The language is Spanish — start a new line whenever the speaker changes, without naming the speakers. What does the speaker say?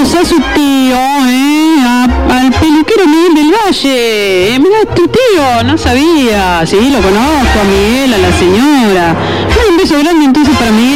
saludos a su tío, al peluquero Miguel del Valle. Mirá, tu tío, no sabía. Sí, lo conozco, a Miguel, a la señora. Un beso grande entonces para Miguel.